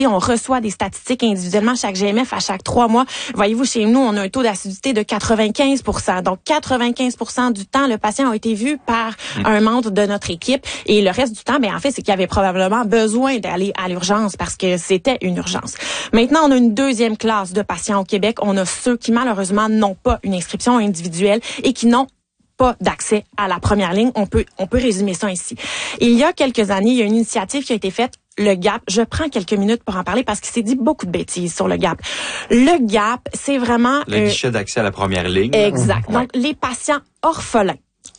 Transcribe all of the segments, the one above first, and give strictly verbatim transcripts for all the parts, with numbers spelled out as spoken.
On reçoit des statistiques individuellement chaque G M F à chaque trois mois. Voyez-vous, chez nous, on a un taux d'assiduité de quatre-vingt-quinze pour cent. Donc, quatre-vingt-quinze pour cent du temps, le patient a été vu par mmh. un membre de notre équipe. Et le reste du temps, ben en fait, c'est qu'il y avait probablement besoin d'aller à l'urgence parce que c'était une urgence. Maintenant, on a une deuxième classe de patients au Québec. On a ceux qui, malheureusement, n'ont pas une inscription individuelle et qui n'ont pas d'accès à la première ligne. On peut, on peut résumer ça ainsi. Il y a quelques années, il y a une initiative qui a été faite, le G A P. Je prends quelques minutes pour en parler parce qu'il s'est dit beaucoup de bêtises sur le G A P. Le G A P, c'est vraiment... Le euh, guichet d'accès à la première ligne. Exact. Mmh. Donc, ouais. les patients orphelins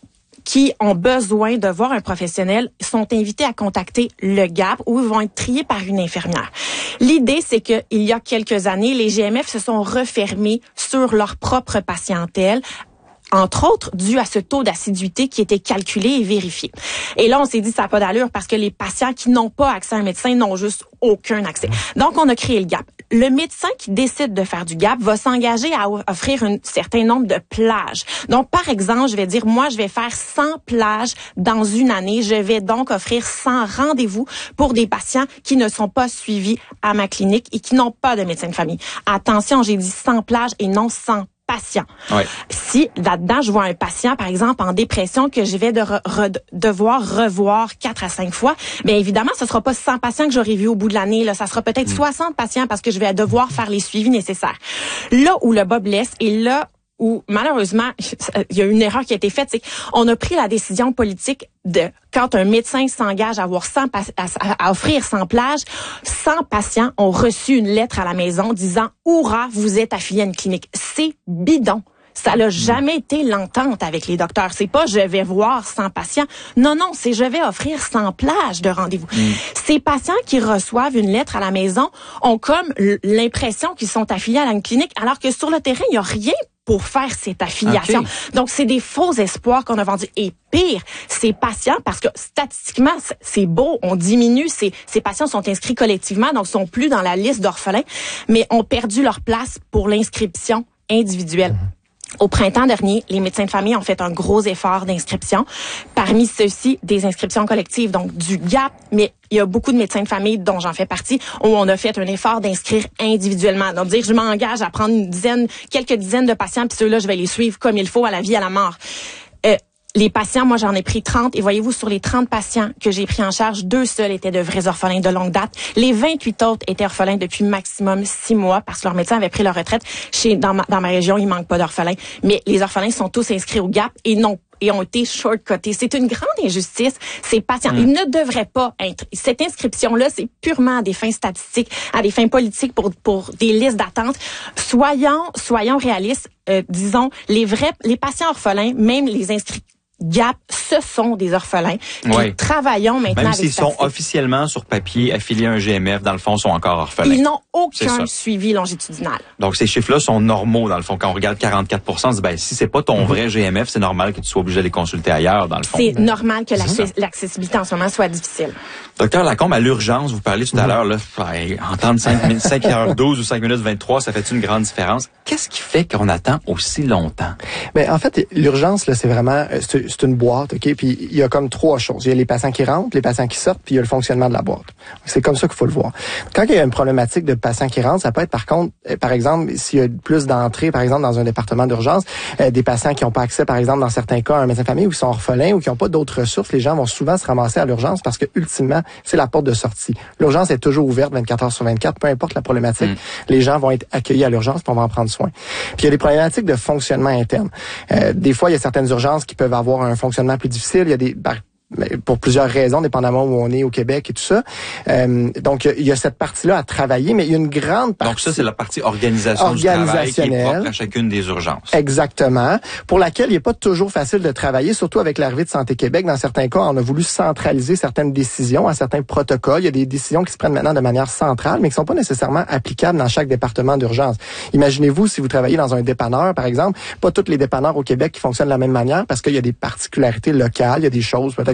qui ont besoin de voir un professionnel sont invités à contacter le G A P où ils vont être triés par une infirmière. L'idée, c'est que il y a quelques années, les G M F se sont refermés sur leur propre patientèle, entre autres, dû à ce taux d'assiduité qui était calculé et vérifié. Et là, on s'est dit, ça n'a pas d'allure parce que les patients qui n'ont pas accès à un médecin n'ont juste aucun accès. Donc, on a créé le G A P. Le médecin qui décide de faire du G A P va s'engager à offrir un certain nombre de plages. Donc, par exemple, je vais dire, moi, je vais faire cent plages dans une année. Je vais donc offrir cent rendez-vous pour des patients qui ne sont pas suivis à ma clinique et qui n'ont pas de médecin de famille. Attention, j'ai dit cent plages et non cent patient. Ouais. Si là-dedans, je vois un patient, par exemple, en dépression que je vais de re, re, devoir revoir quatre à cinq fois, bien évidemment, ce sera pas cent patients que j'aurai vu au bout de l'année. Là, ça sera peut-être mmh. soixante patients parce que je vais devoir faire les suivis nécessaires. Là où le bas blesse et là où malheureusement, il y a une erreur qui a été faite, c'est qu'on a pris la décision politique de quand un médecin s'engage à avoir cent à, à, à offrir cent plages, cent patients ont reçu une lettre à la maison disant « Hourra, vous êtes affilié à une clinique ». C'est bidon. Ça n'a jamais été l'entente avec les docteurs. C'est pas « je vais voir cent patients ». Non, non, c'est « je vais offrir cent plages de rendez-vous mm. ». Ces patients qui reçoivent une lettre à la maison ont comme l'impression qu'ils sont affiliés à une clinique, alors que sur le terrain, il n'y a rien pour faire cette affiliation. Okay. Donc, c'est des faux espoirs qu'on a vendus. Et pire, ces patients, parce que statistiquement, c'est beau, on diminue, ces, ces patients sont inscrits collectivement, donc sont plus dans la liste d'orphelins, mais ont perdu leur place pour l'inscription individuelle. Mm-hmm. Au printemps dernier, les médecins de famille ont fait un gros effort d'inscription. Parmi ceux-ci, des inscriptions collectives, donc du G A P, mais il y a beaucoup de médecins de famille, dont j'en fais partie, où on a fait un effort d'inscrire individuellement. Donc, dire, je m'engage à prendre une dizaine, quelques dizaines de patients, puis ceux-là, je vais les suivre comme il faut à la vie, à la mort. Euh, Les patients, moi, j'en ai pris trente. Et voyez-vous, sur les trente patients que j'ai pris en charge, deux seuls étaient de vrais orphelins de longue date. Les vingt-huit autres étaient orphelins depuis maximum six mois parce que leur médecin avait pris leur retraite. Chez, dans ma, dans ma région, il manque pas d'orphelins. Mais les orphelins sont tous inscrits au G A P et non et ont été short-cotés. C'est une grande injustice. Ces patients, mmh. ils ne devraient pas être. Cette inscription-là, c'est purement à des fins statistiques, à des fins politiques pour pour des listes d'attente. Soyons soyons réalistes. Euh, disons, les vrais, les patients orphelins, même les inscrits G A P, ce sont des orphelins. Oui. Travaillons maintenant Même avec s'ils sont officiellement sur papier affiliés à un G M F, dans le fond, sont encore orphelins. Ils n'ont aucun suivi longitudinal. Donc, ces chiffres-là sont normaux, dans le fond. Quand on regarde quarante-quatre pour cent, on se dit, ben, si c'est pas ton mm-hmm. vrai G M F, c'est normal que tu sois obligé d'aller consulter ailleurs, dans le fond. C'est normal que l'access- l'accessibilité en ce moment soit difficile. Docteur Lacombe, à l'urgence, vous parliez tout à l'heure, là, entendre cinq heures douze ou cinq minutes vingt-trois, ça fait une grande différence. Qu'est-ce qui fait qu'on attend aussi longtemps? Ben, en fait, l'urgence, là, c'est vraiment, c'est, c'est une boîte, OK? Puis, il y a comme trois choses. Il y a les patients qui rentrent, les patients qui sortent, puis il y a le fonctionnement de la boîte. C'est comme ça qu'il faut le voir. Quand il y a une problématique de patients qui rentrent, ça peut être, par contre, par exemple, s'il y a plus d'entrées, par exemple, dans un département d'urgence, euh, des patients qui n'ont pas accès, par exemple, dans certains cas, à un médecin de famille ou qui sont orphelins ou qui n'ont pas d'autres ressources, les gens vont souvent se ramasser à l'urgence parce que, ultimement, c'est la porte de sortie. L'urgence est toujours ouverte vingt-quatre heures sur vingt-quatre, peu importe la problématique. Mm. Les gens vont être accueillis à l'urgence, puis on va en prendre soin. Puis il y a des problématiques de fonctionnement interne. Euh, des fois, il y a certaines urgences qui peuvent avoir un fonctionnement plus difficile. Il y a des pour plusieurs raisons, dépendamment où on est au Québec et tout ça. Euh, donc, il y a cette partie-là à travailler, mais il y a une grande partie... Donc ça, c'est la partie organisation du travail qui est propre à chacune des urgences. Exactement. Pour laquelle il n'est pas toujours facile de travailler, surtout avec l'arrivée de Santé Québec. Dans certains cas, on a voulu centraliser certaines décisions à certains protocoles. Il y a des décisions qui se prennent maintenant de manière centrale, mais qui sont pas nécessairement applicables dans chaque département d'urgence. Imaginez-vous, si vous travaillez dans un dépanneur, par exemple, pas tous les dépanneurs au Québec qui fonctionnent de la même manière parce qu'il y a des particularités locales, il y a des choses peut-être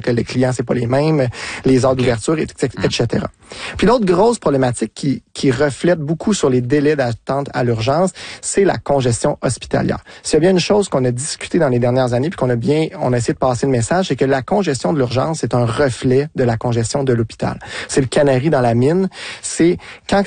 que les clients, c'est pas les mêmes, les heures d'ouverture, et cetera. Puis l'autre grosse problématique qui, qui reflète beaucoup sur les délais d'attente à l'urgence, c'est la congestion hospitalière. S'il y a bien une chose qu'on a discuté dans les dernières années, puis qu'on a bien, on a essayé de passer le message, c'est que la congestion de l'urgence, c'est un reflet de la congestion de l'hôpital. C'est le canari dans la mine. C'est quand